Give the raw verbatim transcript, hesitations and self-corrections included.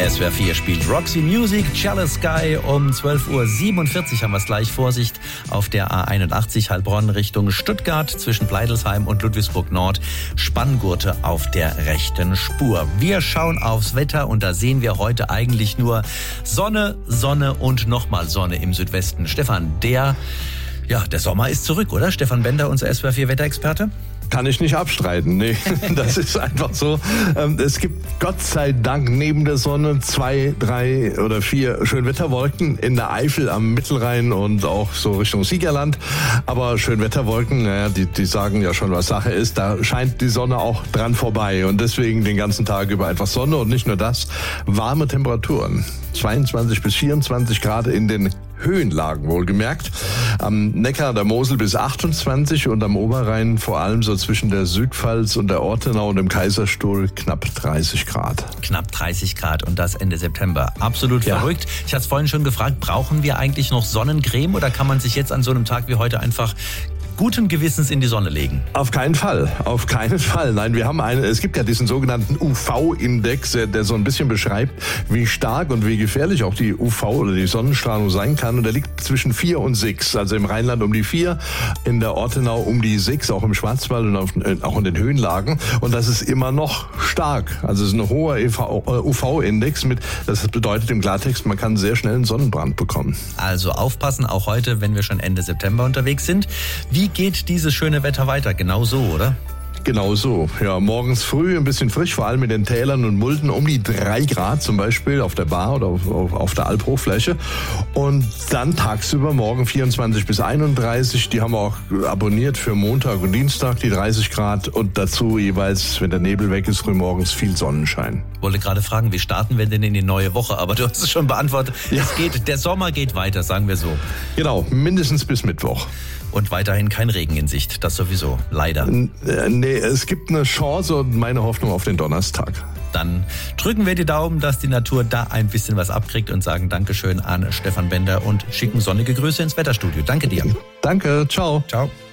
S W R vier spielt Roxy Music, Jealous Sky. Um zwölf Uhr siebenundvierzig haben wir es gleich. Vorsicht auf der A einundachtzig Heilbronn Richtung Stuttgart zwischen Pleidelsheim und Ludwigsburg Nord. Spanngurte auf der rechten Spur. Wir schauen aufs Wetter und da sehen wir heute eigentlich nur Sonne, Sonne und nochmal Sonne im Südwesten. Stefan, der, ja, der Sommer ist zurück, oder? Stefan Bender, unser S W R vier Wetterexperte. Kann ich nicht abstreiten, nee, das ist einfach so. Es gibt Gott sei Dank neben der Sonne zwei, drei oder vier Schönwetterwolken in der Eifel am Mittelrhein und auch so Richtung Siegerland. Aber Schönwetterwolken, naja, die, die sagen ja schon, was Sache ist. Da scheint die Sonne auch dran vorbei und deswegen den ganzen Tag über einfach Sonne und nicht nur das, warme Temperaturen. zweiundzwanzig bis vierundzwanzig Grad in den Höhenlagen wohlgemerkt. Am Neckar, der Mosel bis achtundzwanzig und am Oberrhein vor allem so zwischen der Südpfalz und der Ortenau und dem Kaiserstuhl knapp dreißig Grad. Knapp dreißig Grad und das Ende September. Absolut ja. Verrückt. Ich hatte es vorhin schon gefragt, brauchen wir eigentlich noch Sonnencreme oder kann man sich jetzt an so einem Tag wie heute einfach guten Gewissens in die Sonne legen? Auf keinen Fall, auf keinen Fall. Nein, wir haben eine, es gibt ja diesen sogenannten U V-Index, der, der so ein bisschen beschreibt, wie stark und wie gefährlich auch die U V oder die Sonnenstrahlung sein kann. Und der liegt zwischen vier und sechs. Also im Rheinland um die vier, in der Ortenau um die sechs, auch im Schwarzwald und auf, auch in den Höhenlagen. Und das ist immer noch stark. Also es ist ein hoher U V-Index mit, das bedeutet im Klartext, man kann sehr schnell einen Sonnenbrand bekommen. Also aufpassen, auch heute, wenn wir schon Ende September unterwegs sind. Wie geht dieses schöne Wetter weiter? Genau so, oder? Genau so. Ja, morgens früh ein bisschen frisch, vor allem in den Tälern und Mulden um die drei Grad zum Beispiel auf der Bar oder auf, auf der Albhochfläche. Und dann tagsüber morgen vierundzwanzig bis einunddreißig. Die haben wir auch abonniert für Montag und Dienstag, die dreißig Grad. Und dazu jeweils, wenn der Nebel weg ist, frühmorgens viel Sonnenschein. Ich wollte gerade fragen, wie starten wir denn in die neue Woche? Aber du hast es schon beantwortet. Ja. Es geht, der Sommer geht weiter, sagen wir so. Genau, mindestens bis Mittwoch. Und weiterhin kein Regen in Sicht, das sowieso, leider. Nee, es gibt eine Chance und meine Hoffnung auf den Donnerstag. Dann drücken wir die Daumen, dass die Natur da ein bisschen was abkriegt und sagen Dankeschön an Stefan Bender und schicken sonnige Grüße ins Wetterstudio. Danke dir. Danke, ciao. Ciao.